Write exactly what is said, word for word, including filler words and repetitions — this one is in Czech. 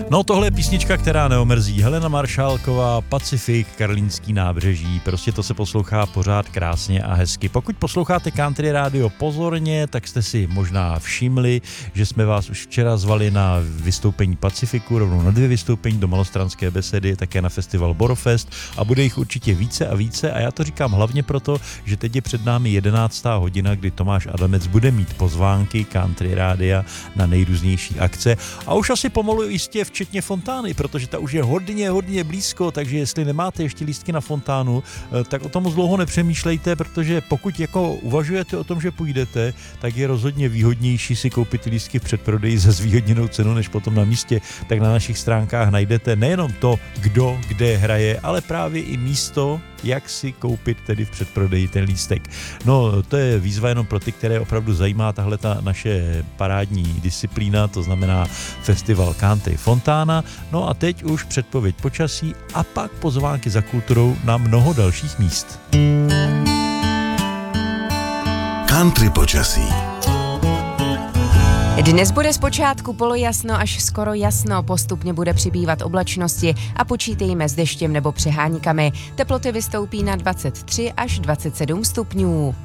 No tohle je písnička, která neomrzí. Helena Maršálková, Pacifik, Karlínský nábřeží. Prostě to se poslouchá pořád krásně a hezky. Pokud posloucháte Country Radio pozorně, tak jste si možná všimli, že jsme vás už včera zvali na vystoupení Pacifiku, rovnou na dvě vystoupení do Malostranské besedy, také na festival Borofest a bude jich určitě více a více a já to říkám hlavně proto, že teď je před námi jedenáctá hodina, kdy Tomáš Adamec bude mít pozvánky Country Rádia na nejrůznější akce a už asi pomalu jistě včetně fontány, protože ta už je hodně, hodně blízko, takže jestli nemáte ještě lístky na fontánu, tak o tom moc dlouho nepřemýšlejte, protože pokud jako uvažujete o tom, že půjdete, tak je rozhodně výhodnější si koupit lístky v předprodeji za zvýhodněnou cenu, než potom na místě. Tak na našich stránkách najdete nejenom to, kdo kde hraje, ale právě i místo, jak si koupit tedy v předprodeji ten lístek. No, to je výzva jenom pro ty, které opravdu zajímá tahle ta naše parádní disciplína, to znamená festival Country Fontána. No a teď už předpověď počasí a pak pozvánky za kulturou na mnoho dalších míst. Country počasí. Dnes bude zpočátku polojasno až skoro jasno, postupně bude přibývat oblačnosti a počítejme s deštěm nebo přeháníkami. Teploty vystoupí na dvacet tři až dvacet sedm stupňů.